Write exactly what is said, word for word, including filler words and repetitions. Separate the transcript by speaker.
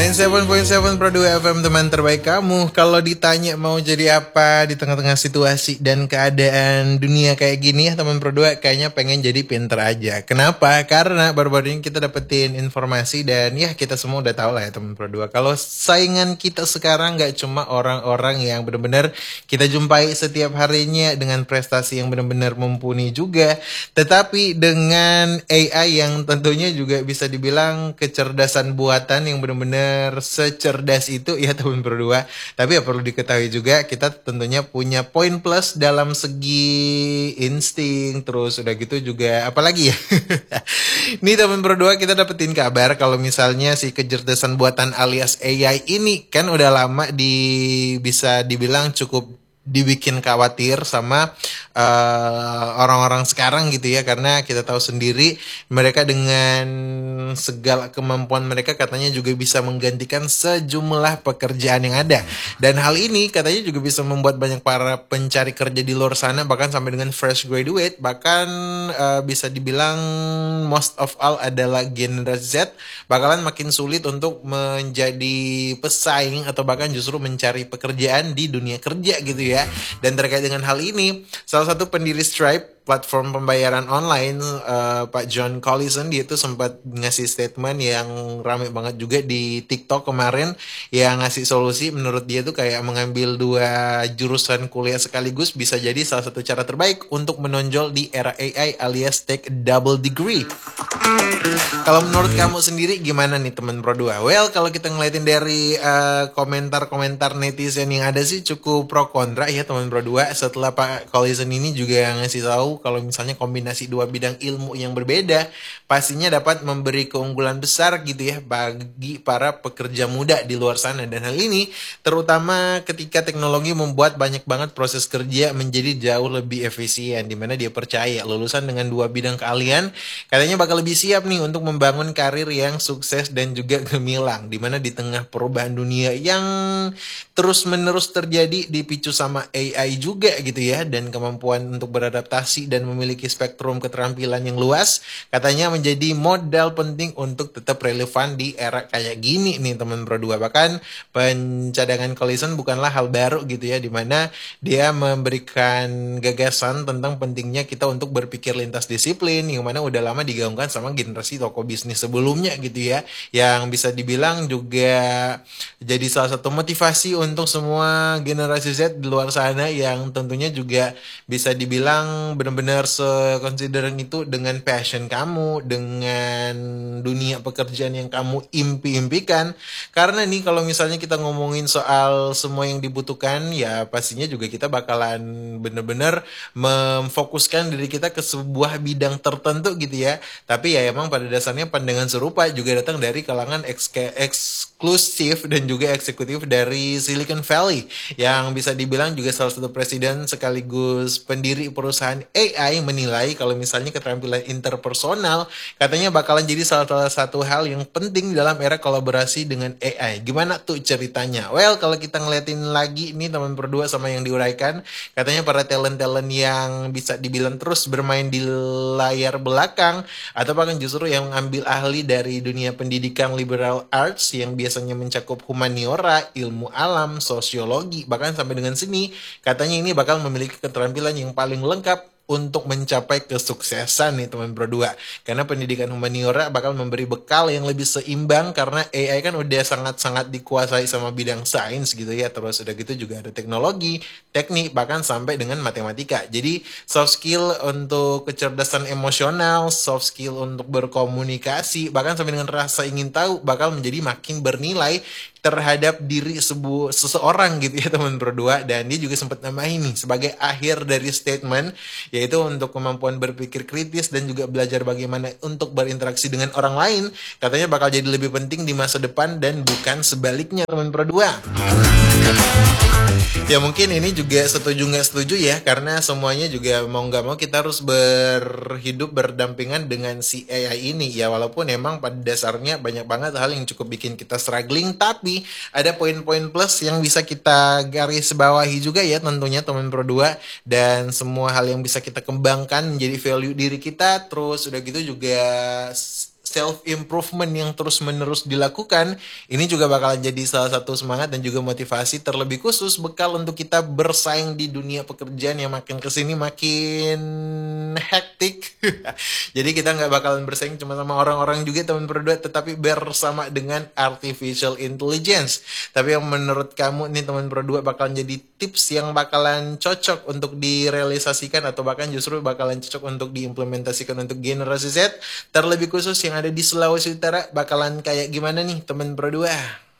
Speaker 1: sembilan puluh tujuh koma tujuh Pro dua F M, teman terbaik kamu. Kalau ditanya mau jadi apa di tengah-tengah situasi dan keadaan dunia kayak gini ya teman Pro dua, kayaknya pengen jadi pinter aja. Kenapa? Karena baru-baru ini kita dapetin informasi dan ya kita semua udah tahu lah ya teman Pro dua, kalau saingan kita sekarang gak cuma orang-orang yang benar-benar kita jumpai setiap harinya dengan prestasi yang benar-benar mumpuni juga, tetapi dengan A I yang tentunya juga bisa dibilang kecerdasan buatan yang benar-benar secerdas itu ya teman Pro dua. Tapi ya perlu diketahui juga kita tentunya punya poin plus dalam segi insting, terus udah gitu juga apalagi ya. Nih teman Pro dua, kita dapetin kabar kalau misalnya si kecerdasan buatan alias A I ini kan udah lama di bisa dibilang cukup dibikin khawatir sama uh, orang-orang sekarang gitu ya, karena kita tahu sendiri mereka dengan segala kemampuan mereka katanya juga bisa menggantikan sejumlah pekerjaan yang ada, dan hal ini katanya juga bisa membuat banyak para pencari kerja di luar sana, bahkan sampai dengan fresh graduate, bahkan uh, bisa dibilang most of all adalah generasi Z bakalan makin sulit untuk menjadi pesaing atau bahkan justru mencari pekerjaan di dunia kerja gitu ya. Dan terkait dengan hal ini, salah satu pendiri Stripe, platform pembayaran online, uh, Pak John Collison, dia itu sempat ngasih statement yang rame banget juga di TikTok kemarin, yang ngasih solusi menurut dia tuh kayak mengambil dua jurusan kuliah sekaligus bisa jadi salah satu cara terbaik untuk menonjol di era A I alias take double degree. Kalau menurut kamu sendiri gimana nih teman Pro dua? Well, kalau kita ngeliatin dari uh, komentar-komentar netizen yang ada sih cukup pro kontra ya teman Pro dua, setelah Pak Collison ini juga ngasih tahu kalau misalnya kombinasi dua bidang ilmu yang berbeda pastinya dapat memberi keunggulan besar gitu ya bagi para pekerja muda di luar sana. Dan hal ini terutama ketika teknologi membuat banyak banget proses kerja menjadi jauh lebih efisien, dimana dia percaya lulusan dengan dua bidang keahlian katanya bakal lebih siap nih untuk membangun karir yang sukses dan juga gemilang, dimana di tengah perubahan dunia yang terus menerus terjadi dipicu sama A I juga gitu ya, dan kemampuan untuk beradaptasi dan memiliki spektrum keterampilan yang luas katanya menjadi modal penting untuk tetap relevan di era kayak gini nih teman Pro dua. Bahkan pencadangan Collison bukanlah hal baru gitu ya, dimana dia memberikan gagasan tentang pentingnya kita untuk berpikir lintas disiplin, yang mana udah lama digaungkan sama generasi toko bisnis sebelumnya gitu ya, yang bisa dibilang juga jadi salah satu motivasi untuk semua generasi Z di luar sana yang tentunya juga bisa dibilang benar-benar se-considering itu dengan passion kamu, dengan dunia pekerjaan yang kamu impi-impikan. Karena nih kalau misalnya kita ngomongin soal semua yang dibutuhkan, ya pastinya juga kita bakalan benar-benar memfokuskan diri kita ke sebuah bidang tertentu gitu ya. Tapi ya emang pada dasarnya pandangan serupa juga datang dari kalangan eks- eksklusif dan juga eksekutif dari Silicon Valley, yang bisa dibilang juga salah satu presiden sekaligus pendiri perusahaan A I menilai kalau misalnya keterampilan interpersonal katanya bakalan jadi salah satu hal yang penting dalam era kolaborasi dengan A I. Gimana tuh ceritanya? Well, kalau kita ngeliatin lagi nih teman berdua sama yang diuraikan, katanya para talent-talent yang bisa dibilang terus bermain di layar belakang atau bahkan justru yang mengambil ahli dari dunia pendidikan liberal arts yang biasanya mencakup humaniora, ilmu alam, sosiologi, bahkan sampai dengan seni, katanya ini bakal memiliki keterampilan yang paling lengkap untuk mencapai kesuksesan nih teman berdua. Karena pendidikan humaniora bakal memberi bekal yang lebih seimbang, karena A I kan udah sangat-sangat dikuasai sama bidang sains gitu ya. Terus udah gitu juga ada teknologi, teknik, bahkan sampai dengan matematika. Jadi soft skill untuk kecerdasan emosional, soft skill untuk berkomunikasi, bahkan sampai dengan rasa ingin tahu bakal menjadi makin bernilai terhadap diri sebu seseorang gitu ya teman berdua. Dan dia juga sempat nambahin nih sebagai akhir dari statement, yaitu untuk kemampuan berpikir kritis dan juga belajar bagaimana untuk berinteraksi dengan orang lain katanya bakal jadi lebih penting di masa depan dan bukan sebaliknya teman berdua. Ya mungkin ini juga setuju nggak setuju ya, karena semuanya juga mau nggak mau kita harus berhidup berdampingan dengan si A I ini ya, walaupun emang pada dasarnya banyak banget hal yang cukup bikin kita struggling, tapi ada poin-poin plus yang bisa kita garis bawahi juga ya tentunya teman Pro dua, dan semua hal yang bisa kita kembangkan menjadi value diri kita. Terus udah gitu juga self improvement yang terus menerus dilakukan, ini juga bakalan jadi salah satu semangat dan juga motivasi terlebih khusus bekal untuk kita bersaing di dunia pekerjaan yang makin kesini makin hektik. Jadi kita nggak bakalan bersaing cuma sama orang-orang juga teman berdua, tetapi bersama dengan artificial intelligence. Tapi yang menurut kamu nih teman berdua bakalan jadi tips yang bakalan cocok untuk direalisasikan atau bahkan justru bakalan cocok untuk diimplementasikan untuk generasi Z, terlebih khusus yang ada di Sulawesi Utara, bakalan kayak gimana nih teman berdua?